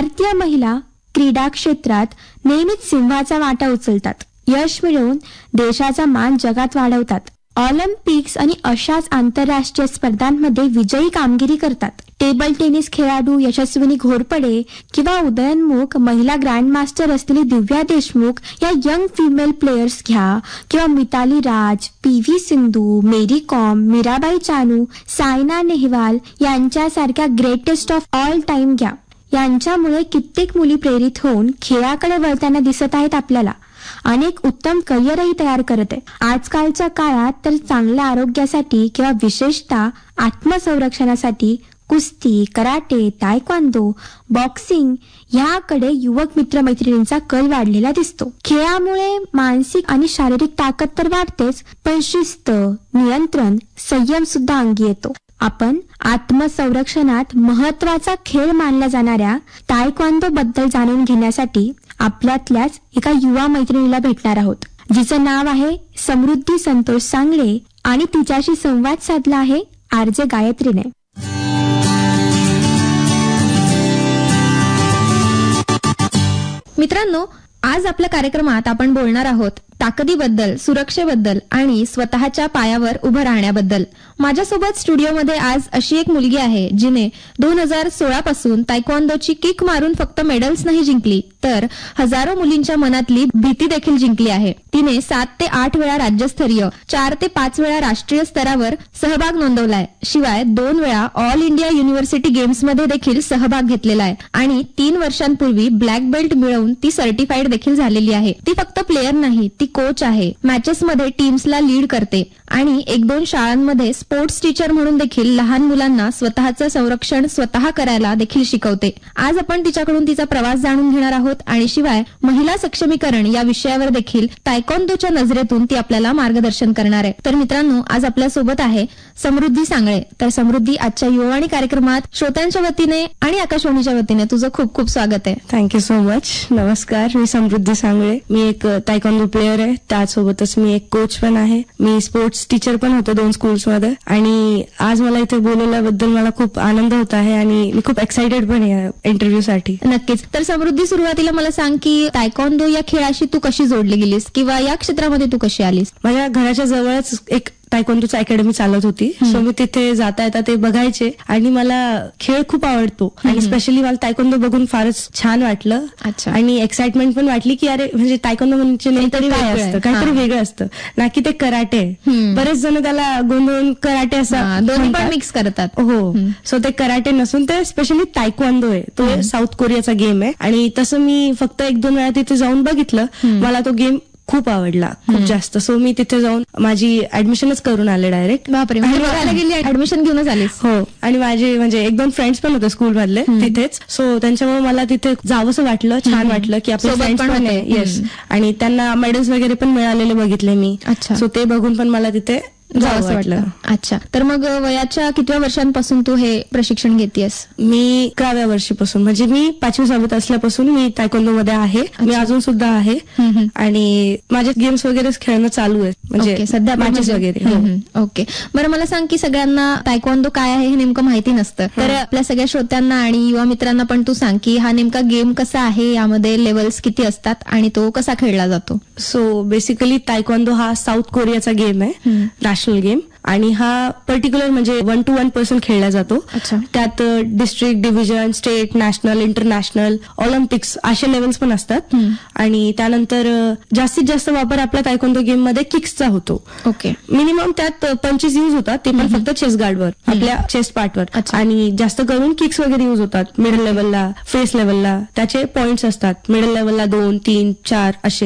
भारतीय महिला क्रीडा क्षेत्रात नेहमीच सिंहाचा वाटा उचलतात. यश मिळवून देशाचा मान जगात वाढवतात. ऑलिम्पिक्स आणि अशाच आंतरराष्ट्रीय स्पर्धांमध्ये विजयी कामगिरी करतात. टेबल टेनिस खेळाडू यशस्विनी घोरपडे किंवा उदयोन्मुख महिला ग्रँडमास्टर असलेली दिव्या देशमुख या यंग फिमेल प्लेयर्स घ्या, किंवा मिताली राज, PV सिंधू, मेरी कॉम, मीराबाई चानू, सायना नेहवाल यांच्यासारख्या ग्रेटेस्ट ऑफ ऑल टाइम घ्या. यांच्यामुळे कित्येक मुली प्रेरित होऊन खेळाकडे वळताना दिसत आहेत आपल्याला. अनेक उत्तम करिअरही तयार करत आहे. आजकालच्या काळात तर चांगल्या आरोग्यासाठी किंवा विशेषतः आत्मसंरक्षणासाठी कुस्ती, कराटे, तायक्वांदो, बॉक्सिंग याकडे युवक मित्रमैत्रिणींचा कल वाढलेला दिसतो. खेळामुळे मानसिक आणि शारीरिक ताकद तर वाढतेच, पण शिस्त, नियंत्रण, संयम सुद्धा अंगी येतो. आपण आत्मसंरक्षणात महत्वाचा खेळ मानल्या जाणाऱ्या तायक्वांदो बद्दल जाणून घेण्यासाठी आपल्यातल्याच एका युवा मैत्रिणीला भेटणार आहोत, जिचं नाव आहे समृद्धी संतोष सांगळे, आणि तिच्याशी संवाद साधला आहे RJ गायत्रीने. मित्रांनो, आज आपल्या कार्यक्रमात आपण बोलणार आहोत ताकदीबद्दल, सुरक्षेबद्दल आणि स्वतःच्या पायावर उभं राहण्याबद्दल. माझ्यासोबत स्टुडिओमध्ये आज अशी एक मुलगी आहे जिने 2016 पासून तायक्वांदोची किक मारून फक्त मेडल्स नाही जिंकली, तर हजारो मुलींच्या मनातली भीती देखील जिंकली आहे. तिने 7 ते 8 वेळा राज्यस्तरीय, 4 ते 5 वेळा राष्ट्रीय स्तरावर सहभाग नोंदवलाय. शिवाय 2 वेळा ऑल इंडिया युनिव्हर्सिटी गेम्समध्ये देखील सहभाग घेतलेला आहे आणि 3 वर्षांपूर्वी ब्लॅक बेल्ट मिळवून ती सर्टिफाईड देखील झालेली आहे. ती फक्त प्लेयर नाही, ती कोच आहे. मॅचेसमध्ये टीम्सला लीड करते आणि 1-2 शाळांमध्ये स्पोर्ट्स टीचर म्हणून देखील लहान मुलांना स्वतःचं संरक्षण स्वतः करायला देखील शिकवते. आज आपण तिच्याकडून तिचा प्रवास जाणून घेणार आहोत आणि शिवाय महिला सक्षमीकरण या विषयावर देखील तायक्वांदोच्या नजरेतून ती आपल्याला मार्गदर्शन करणार आहे. तर मित्रांनो, आज आपल्या सोबत आहे समृद्धी सांगळे. तर समृद्धी, आजच्या युवावाणी कार्यक्रमात श्रोत्यांच्या वतीने आणि आकाशवाणीच्या वतीने तुझं खूप खूप स्वागत आहे. Thank you so much. नमस्कार, मी समृद्धी सांगळे. मी एक तायक्वांदो प्लेयर आहे. त्यासोबतच मी एक कोच पण आहे. मी स्पोर्ट्स टीचर पण होते 2 स्कूल्समध्ये. आणि आज मला इथे बोलवल्याबद्दल मला खूप आनंद होत आहे आणि मी खूप एक्साइटेड पण आहे इंटरव्ह्यू साठी. नक्कीच. तर समृद्धी, सुरुवातीला मला सांग की तायक्वांदो या खेळाशी तू कशी जोडली गेलीस किंवा या क्षेत्रामध्ये तू कशी आलीस? माझ्या घराच्या जवळच एक तायक्वांदोची अकॅडमी चालत होती. सो मी तिथे जाता येता ते बघायचे आणि मला खेळ खूप आवडतो आणि स्पेशली मला तायक्वांदो बघून फारच छान वाटलं. आणि एक्साइटमेंट पण वाटली की अरे म्हणजे तायक्वांदो म्हणजे नंतर काय असतं, काहीतरी वेगळं असतं ना की ते कराटे. बरेच जण त्याला गोंधळून कराटे असं दोन्ही पण मिक्स करतात. हो, सो ते कराटे नसून ते स्पेशली तायक्वांदो आहे. तो साऊथ कोरियाचा गेम आहे आणि तसं मी फक्त 1-2 वेळा तिथे जाऊन बघितलं. मला तो गेम खूप आवडला, खूप जास्त. सो मी तिथे जाऊन माझी ऍडमिशनच करून आले डायरेक्ट. बापरे, गेली ऍडमिशन घेऊनच आलीस? हो. आणि माझे म्हणजे 1-2 फ्रेंड्स पण होते स्कूल मधले तिथेच. सो त्यांच्यामुळे मला तिथे जावंसं वाटलं, छान वाटलं की आपले फ्रेंड्स पण आहे. येस. आणि त्यांना मेडल्स वगैरे पण मिळालेले बघितले मी. सो ते बघून पण मला तिथे जावंसं वाटलं. अच्छा. तर मग वयाच्या कितव्या वर्षांपासून तू हे प्रशिक्षण घेतेस? मी 11व्या वर्षीपासून, म्हणजे मी 5वी-6वीत असल्यापासून मी तायक्वांदो मध्ये आहे. मी अजून सुद्धा आहे आणि माझे गेम्स वगैरे खेळणं चालू आहे, म्हणजे सध्या मॅचेस वगैरे. ओके. बरं, मला सांग की सगळ्यांना तायक्वांदो काय आहे हे नेमकं माहिती नसतं, तर आपल्या सगळ्या श्रोत्यांना आणि युवा मित्रांना पण तू सांग की हा नेमका गेम कसा आहे, यामध्ये लेवल्स किती असतात आणि तो कसा खेळला जातो? सो बेसिकली तायक्वांदो हा साऊथ कोरियाचा गेम आहे, नॅशनल गेम. आणि हा पर्टिक्युलर म्हणजे 1-to-1 पर्सन खेळला जातो. त्यात district, division, state, national, international, Olympics असे लेवल्स पण असतात. आणि त्यानंतर जास्तीत जास्त वापर आपल्या तायक्वांदो गेम मध्ये किक्सचा होतो. ओके. मिनिमम त्यात पंचेस यूज होतात, ते पण फक्त चेस्ट गार्डवर, आपल्या चेस्ट पार्टवर. आणि जास्त करून किक्स वगैरे यूज होतात मिडल लेवलला, फेस लेवलला. त्याचे पॉइंट्स असतात. मिडल लेवलला 2, 3, 4 असे.